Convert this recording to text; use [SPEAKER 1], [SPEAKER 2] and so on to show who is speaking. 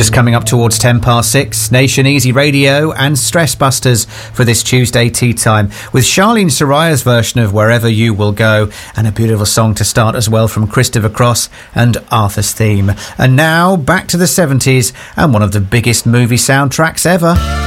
[SPEAKER 1] Just coming up towards 6:10, Nation Easy Radio and Stress Busters for this Tuesday tea time, with Charlene Soraya's version of Wherever You Will Go, and a beautiful song to start as well from Christopher Cross and Arthur's Theme. And now, back to the 70s and one of the biggest movie soundtracks ever.